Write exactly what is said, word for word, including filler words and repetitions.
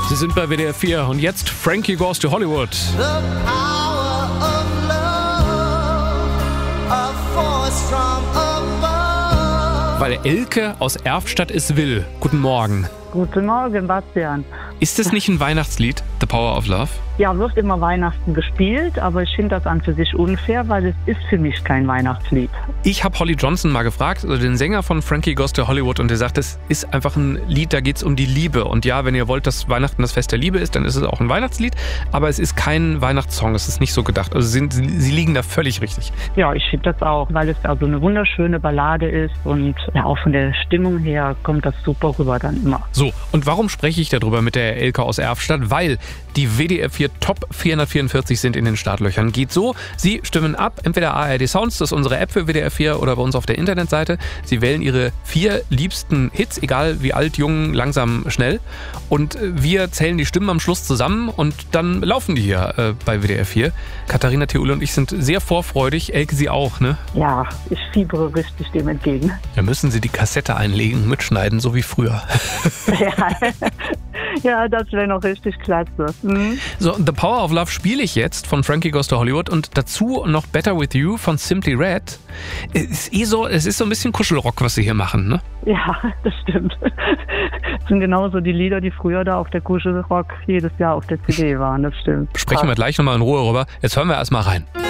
Sie sind bei W D R vier und jetzt Frankie Goes to Hollywood. The power of love, a force from above. Weil Elke aus Erftstadt es will. Guten Morgen. Guten Morgen, Bastian. Ist das nicht ein Weihnachtslied, The Power of Love? Ja, wird immer Weihnachten gespielt, aber ich finde das an für sich unfair, weil es ist für mich kein Weihnachtslied. Ich habe Holly Johnson mal gefragt, also den Sänger von Frankie Goes to Hollywood, und der sagt, es ist einfach ein Lied, da geht es um die Liebe. Und ja, wenn ihr wollt, dass Weihnachten das Fest der Liebe ist, dann ist es auch ein Weihnachtslied, aber es ist kein Weihnachtssong, es ist nicht so gedacht. Also sind, sie liegen da völlig richtig. Ja, ich finde das auch, weil es also eine wunderschöne Ballade ist und ja, auch von der Stimmung her kommt das super rüber dann immer. So, und warum spreche ich darüber mit der Elke aus Erftstadt? Weil die W D R vier Top vierhundertvierundvierzig sind in den Startlöchern. Geht so, Sie stimmen ab, entweder A R D Sounds, das ist unsere App für W D R vier, oder bei uns auf der Internetseite. Sie wählen Ihre vier liebsten Hits, egal wie alt, jung, langsam, schnell. Und wir zählen die Stimmen am Schluss zusammen und dann laufen die hier äh, bei W D R vier. Katharina Theule und ich sind sehr vorfreudig. Elke, Sie auch, ne? Ja, ich fiebere richtig dem entgegen. Da müssen Sie die Kassette einlegen, mitschneiden, so wie früher. Ja, ja, das wäre noch richtig klasse. Mhm. So, The Power of Love spiele ich jetzt von Frankie Goes to Hollywood und dazu noch Better With You von Simply Red. Es ist eh so, es ist so ein bisschen Kuschelrock, was Sie hier machen, ne? Ja, das stimmt. Das sind genauso die Lieder, die früher da auf der Kuschelrock jedes Jahr auf der C D waren, das stimmt. Sprechen wir gleich nochmal in Ruhe rüber. Jetzt hören wir erstmal rein.